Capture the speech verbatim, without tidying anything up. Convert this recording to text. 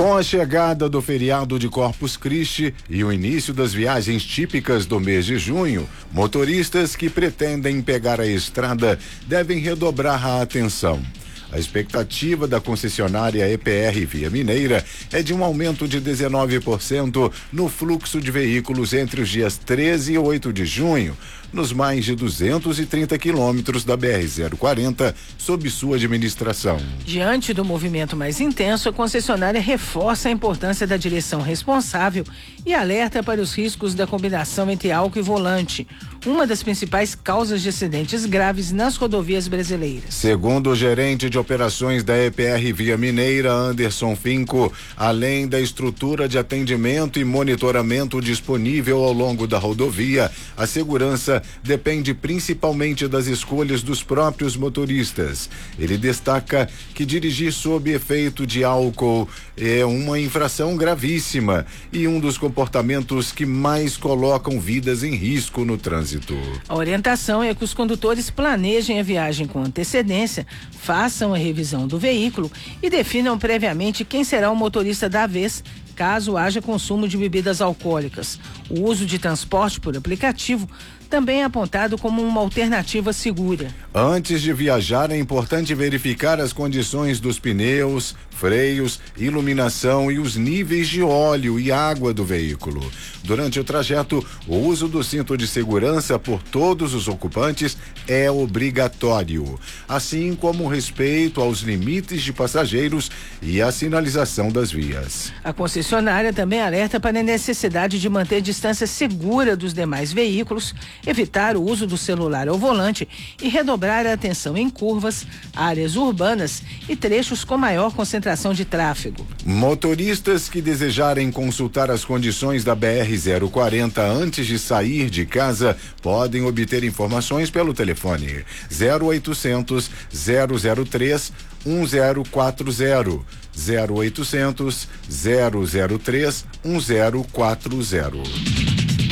Com a chegada do feriado de Corpus Christi e o início das viagens típicas do mês de junho, motoristas que pretendem pegar a estrada devem redobrar a atenção. A expectativa da concessionária E P R Via Mineira é de um aumento de dezenove por cento no fluxo de veículos entre os dias treze e oito de junho, nos mais de duzentos e trinta quilômetros da B R zero quarenta sob sua administração. Diante do movimento mais intenso, a concessionária reforça a importância da direção responsável e alerta para os riscos da combinação entre álcool e volante, uma das principais causas de acidentes graves nas rodovias brasileiras. Segundo o gerente de operações da E P R Via Mineira, Anderson Finco, além da estrutura de atendimento e monitoramento disponível ao longo da rodovia, a segurança depende principalmente das escolhas dos próprios motoristas. Ele destaca que dirigir sob efeito de álcool é uma infração gravíssima e um dos comportamentos que mais colocam vidas em risco no trânsito. A orientação é que os condutores planejem a viagem com antecedência, façam a revisão do veículo e definam previamente quem será o motorista da vez, caso haja consumo de bebidas alcoólicas. O uso de transporte por aplicativo também é apontado como uma alternativa segura. Antes de viajar, é importante verificar as condições dos pneus, freios, iluminação e os níveis de óleo e água do veículo. Durante o trajeto, o uso do cinto de segurança por todos os ocupantes é obrigatório, assim como o respeito aos limites de passageiros e a sinalização das vias. A concessionária também alerta para a necessidade de manter distância segura dos demais veículos, evitar o uso do celular ao volante e redobrar a atenção em curvas, áreas urbanas e trechos com maior concentração de tráfego. Motoristas que desejarem consultar as condições da B R zero quarenta antes de sair de casa podem obter informações pelo telefone zero oitocentos, zero zero três, um zero quatro zero, zero oitocentos, zero zero três, um zero quatro zero.